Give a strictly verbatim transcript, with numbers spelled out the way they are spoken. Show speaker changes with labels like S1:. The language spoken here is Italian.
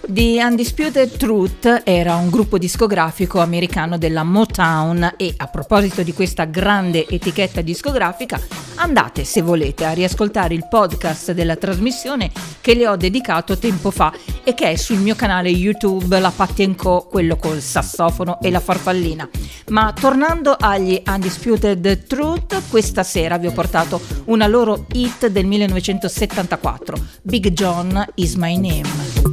S1: The Undisputed Truth era un gruppo discografico americano della Motown e a proposito di questa grande etichetta discografica andate, se volete, a riascoltare il podcast della trasmissione che le ho dedicato tempo fa e che è sul mio canale YouTube La Patti and Co, quello col sassofono e la farfallina. Ma tornando agli Undisputed Truth, questa sera vi ho portato una loro hit del millenovecentosettantaquattro, Big John Is My Name.